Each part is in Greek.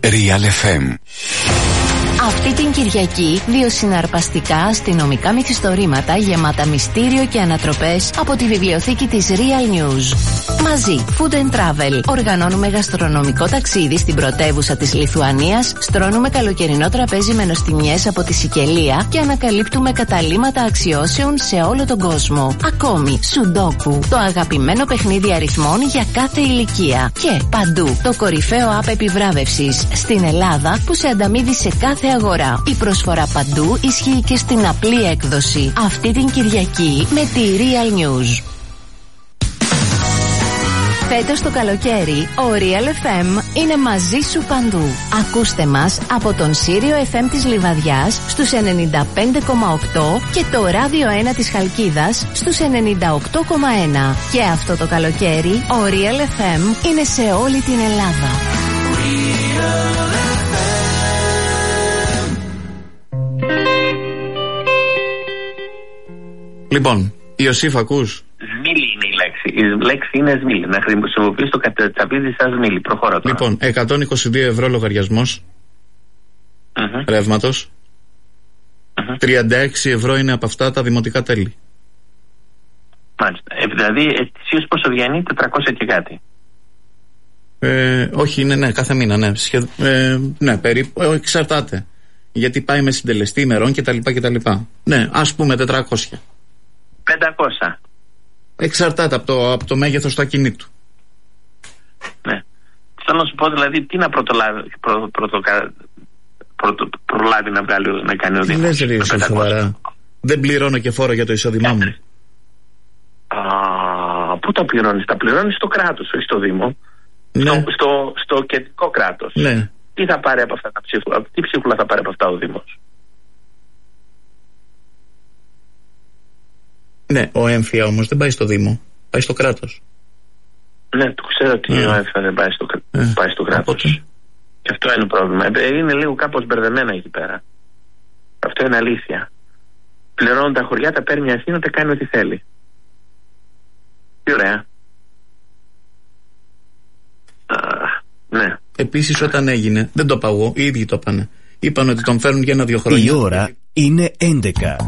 Real FM. Αυτή την Κυριακή, 2 συναρπαστικά αστυνομικά μυθιστορήματα γεμάτα μυστήριο και ανατροπές από τη βιβλιοθήκη της Real News. Μαζί, Food and Travel, οργανώνουμε γαστρονομικό ταξίδι στην πρωτεύουσα της Λιθουανίας, στρώνουμε καλοκαιρινό τραπέζι με νοστιμιές από τη Σικελία και ανακαλύπτουμε καταλύματα αξιώσεων σε όλο τον κόσμο. Ακόμη, Σουντόκου, το αγαπημένο παιχνίδι αριθμών για κάθε ηλικία. Και παντού, το κορυφαίο app επιβράβευσης στην Ελλάδα που σε ανταμείβει σε κάθε αγορά. Η προσφορά παντού ισχύει και στην απλή έκδοση. Αυτή την Κυριακή με τη Real News. Φέτος το καλοκαίρι, ο Real FM είναι μαζί σου παντού. Ακούστε μας από τον Σύριο FM της Λιβαδιάς στους 95,8 και το Ράδιο 1 της Χαλκίδας στους 98,1. Και αυτό το καλοκαίρι, ο Real FM είναι σε όλη την Ελλάδα. Λοιπόν, Ιωσήφ, ακούς? Σμίλη είναι η λέξη. Η λέξη είναι σμίλη. Να χρησιμοποιείς το κατσαπίδι σαν σμίλη. Προχώρα τώρα. Λοιπόν, 122 ευρώ λογαριασμός ρεύματος. 36 ευρώ είναι από αυτά τα δημοτικά τέλη. Μάλιστα. Δηλαδή, ετησίως πόσο βγαίνει? 400 και κάτι. Όχι, είναι ναι, κάθε μήνα, ναι. Ναι, περίπου, εξαρτάται. Γιατί πάει με συντελεστή ημερών κτλ. Ναι, ας πούμε 400. 500. Εξαρτάται από το μέγεθος του ακινήτου. Ναι. Θέλω να σου πω δηλαδή τι να προλάβει να βγάλει, να κάνει ο Δήμος. Τι λες ρε εσύ σοβαρά? Δεν πληρώνω και φόρο για το εισόδημά μου. Πού τα πληρώνεις? Τα πληρώνεις στο κράτος, όχι στο Δήμο. Ναι. Στο κεντρικό κράτος. Ναι. Τι θα πάρει από αυτά τα ψίχουλα? Τι ψίχουλα θα πάρει από αυτά ο Δήμος? Ναι, ο έμφυα όμως δεν πάει στο Δήμο, πάει στο κράτος. Ναι, το ξέρω ότι ο έμφυα δεν πάει στο κράτος. Και αυτό είναι πρόβλημα. Είναι λίγο κάπως μπερδεμένα εκεί πέρα. Αυτό είναι αλήθεια. Πληρώνουν τα χωριά, τα παίρνει η Αθήνα, τα κάνει ό,τι θέλει. Τι ωραία. Ναι. Επίσης όταν έγινε, δεν το είπα εγώ, οι ίδιοι το είπανε. Είπαν ότι τον φέρνουν για 1-2 χρόνια. Η ώρα είναι 11.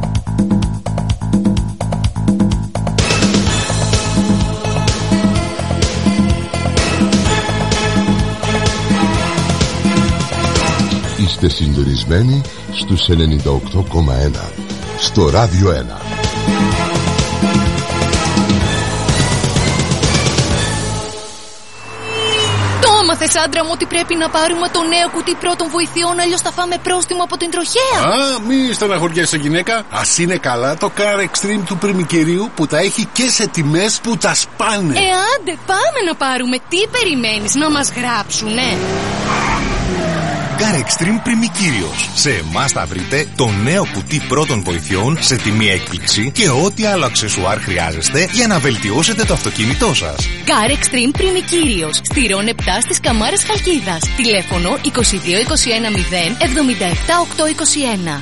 Είστε συντονισμένοι στους 98,1 στο Ράδιο 1. Μάθες άντρα μου ότι πρέπει να πάρουμε το νέο κουτί πρώτων βοηθειών, αλλιώς θα φάμε πρόστιμο από την τροχέα. Μη στεναχωριέσαι γυναίκα. Ας είναι καλά το Car Extreme του Πριμικερίου που τα έχει και σε τιμές που τα σπάνε. Άντε πάμε να πάρουμε. Τι περιμένεις, να μας γράψουνε? Car Extreme Πριμικύριος. Σε εμάς θα βρείτε το νέο κουτί πρώτων βοηθειών σε τιμή έκπληξη και ό,τι άλλο αξεσουάρ χρειάζεστε για να βελτιώσετε το αυτοκίνητό σας. Car Extreme Πριμικύριος. Στη Ρον 7 στις Καμάρες Χαλκίδας. Τηλέφωνο 22 21 0 77 821.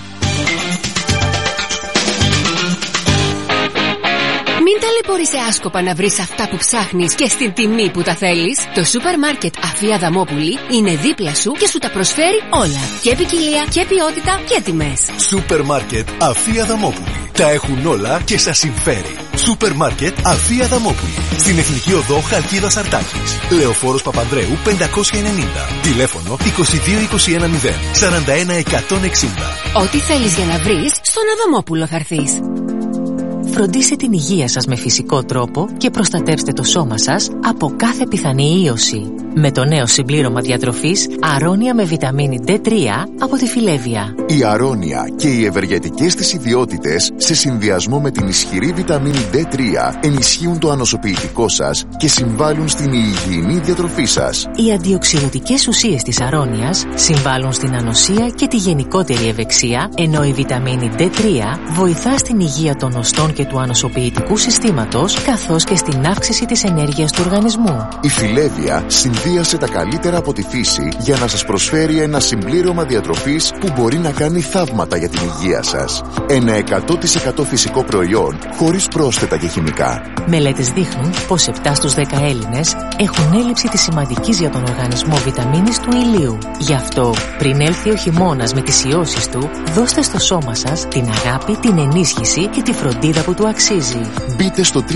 Μην ταλαιπωρείσαι άσκοπα να βρεις αυτά που ψάχνεις και στην τιμή που τα θέλεις. Το σούπερ μάρκετ Αφία Δαμόπουλη είναι δίπλα σου και σου τα προσφέρει όλα. Και ποικιλία και ποιότητα και τιμές. Σούπερ μάρκετ Αφία Δαμόπουλη. Τα έχουν όλα και σας συμφέρει. Σούπερ μάρκετ Αφία Δαμόπουλη. Στην Εθνική Οδό Χαλκίδας Αρτάκης. Λεωφόρος Παπανδρέου 590. Τηλέφωνο 22 21 0 41 160. Ό,τι θέλεις για να βρεις, στον Αδαμόπουλο θα έρθεις. Φροντίστε την υγεία σας με φυσικό τρόπο και προστατεύστε το σώμα σας από κάθε πιθανή ίωση. Με το νέο συμπλήρωμα διατροφής Αρώνια με βιταμίνη D3 από τη Φιλέβια. Η Αρώνια και οι ευεργετικές της ιδιότητες σε συνδυασμό με την ισχυρή βιταμίνη D3 ενισχύουν το ανοσοποιητικό σας και συμβάλλουν στην υγιεινή διατροφή σας. Οι αντιοξυδοτικές ουσίες της Αρώνιας συμβάλλουν στην ανοσία και τη γενικότερη ευεξία, ενώ η βιταμίνη D3 βοηθά στην υγεία των οστών και του ανοσοποιητικού συστήματος, καθώς και στην αύξηση της ενέργειας του οργανισμού. Η Φιλέβια συνδύασε τα καλύτερα από τη φύση για να σας προσφέρει ένα συμπλήρωμα διατροφής που μπορεί να κάνει θαύματα για την υγεία σας. Ένα 100% φυσικό προϊόν, χωρίς πρόσθετα και χημικά. Μελέτες δείχνουν πως 7 στους 10 Έλληνες έχουν έλλειψη της σημαντικής για τον οργανισμό βιταμίνης του ηλίου. Γι' αυτό, πριν έλθει ο χειμώνας με τις ιώσεις του, δώστε στο σώμα σας την αγάπη, την ενίσχυση και τη φροντίδα που του αξίζει. Μπείτε στο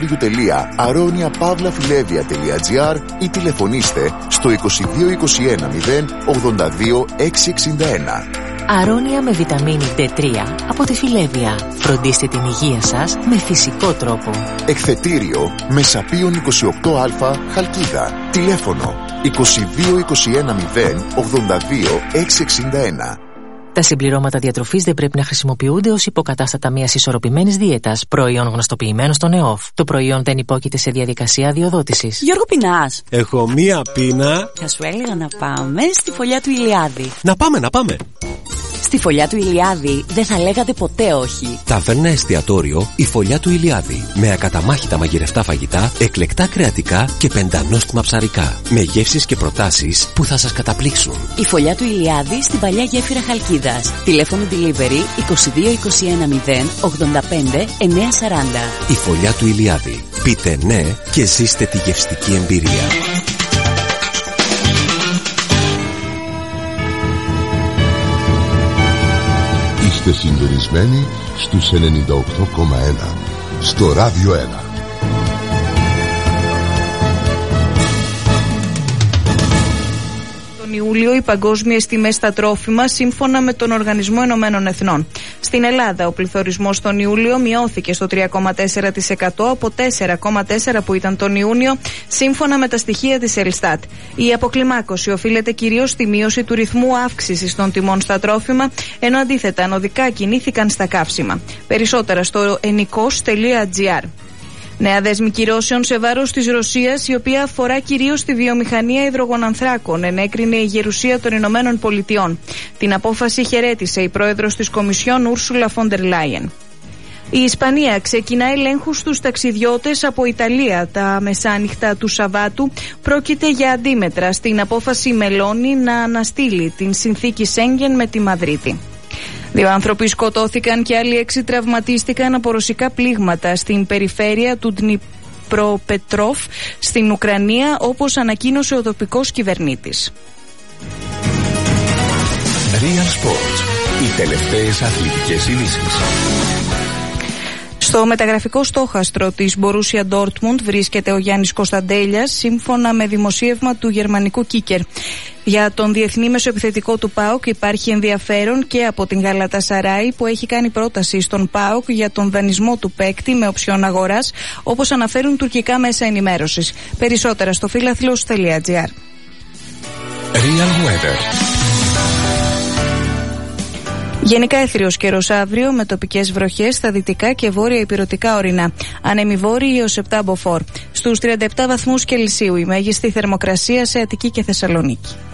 www.aroniapavlafilevia.gr ή τηλεφωνήστε στο 2221 082 661. Αρώνια με βιταμίνη D3 από τη Φιλέβια. Φροντίστε την υγεία σας με φυσικό τρόπο. Εκθετήριο Μεσαπίων 28α Χαλκίδα. Τηλέφωνο 2221 082 661. Τα συμπληρώματα διατροφής δεν πρέπει να χρησιμοποιούνται ως υποκατάστατα μιας ισορροπημένης δίαιτας, προϊόν γνωστοποιημένο στον ΕΟΦ. Το προϊόν δεν υπόκειται σε διαδικασία αδειοδότησης. Γιώργο, πεινάς? Έχω μία πείνα. Θα σου έλεγα να πάμε στη φωλιά του Ηλιάδη. Να πάμε. Στη φωλιά του Ηλιάδη δεν θα λέγατε ποτέ όχι. Ταβέρνα εστιατόριο η Φωλιά του Ηλιάδη. Με ακαταμάχητα μαγειρευτά φαγητά, εκλεκτά κρεατικά και πεντανόστιμα ψαρικά. Με γεύσεις και προτάσεις που θα σας καταπλήξουν. Η Φωλιά του Ηλιάδη στην παλιά γέφυρα Χαλκίδας. Τηλέφωνο delivery 2221 085 940. Η Φωλιά του Ηλιάδη. Πείτε ναι και ζήστε τη γευστική εμπειρία. Είστε συντονισμένοι στους 98,1 στο Ράδιο 1. Τον Ιούλιο οι παγκόσμιες τιμές στα τρόφιμα σύμφωνα με τον Οργανισμό Ηνωμένων Εθνών. Στην Ελλάδα ο πληθωρισμός τον Ιούλιο μειώθηκε στο 3,4% από 4,4% που ήταν τον Ιούνιο σύμφωνα με τα στοιχεία της Ελστάτ. Η αποκλιμάκωση οφείλεται κυρίως στη μείωση του ρυθμού αύξησης των τιμών στα τρόφιμα, ενώ αντίθετα ανωδικά κινήθηκαν στα καύσιμα. Περισσότερα στο enikos.gr. Νέα δέσμη κυρώσεων σε βάρος της Ρωσίας, η οποία αφορά κυρίως τη βιομηχανία υδρογονανθράκων, ενέκρινε η Γερουσία των Ηνωμένων Πολιτειών. Την απόφαση χαιρέτησε η πρόεδρος της Κομισιόν Ούρσουλα Φόντερ Λάιεν. Η Ισπανία ξεκινά ελέγχους στους ταξιδιώτες από Ιταλία τα μεσάνυχτα του Σαββάτου. Πρόκειται για αντίμετρα στην απόφαση Μελώνη να αναστείλει την συνθήκη Σέγγεν με τη Μαδρίτη. 2 άνθρωποι σκοτώθηκαν και άλλοι 6 τραυματίστηκαν από ρωσικά πλήγματα στην περιφέρεια του Ντνιπροπετρόφ στην Ουκρανία, όπως ανακοίνωσε ο τοπικός κυβερνήτης. Real Sports. Οι τελευταίες αθλητικές ειδήσεις. Στο μεταγραφικό στόχαστρο της Μπορούσια Ντόρτμουντ βρίσκεται ο Γιάννης Κωνσταντέλιας, σύμφωνα με δημοσίευμα του γερμανικού Κίκερ. Για τον διεθνή μεσοεπιθετικό του ΠΑΟΚ υπάρχει ενδιαφέρον και από την Γαλατασαράι, που έχει κάνει πρόταση στον ΠΑΟΚ για τον δανεισμό του παίκτη με οψιόν αγοράς, όπως αναφέρουν τουρκικά μέσα ενημέρωσης. Περισσότερα στο philathlos.gr. Real Weather. Γενικά έθριος καιρός αύριο με τοπικές βροχές στα δυτικά και βόρεια ηπειρωτικά ορεινά. Ανέμοι βόρειοι έως 7 μποφόρ. Στους 37 βαθμούς Κελσίου η μέγιστη θερμοκρασία σε Αττική και Θεσσαλονίκη.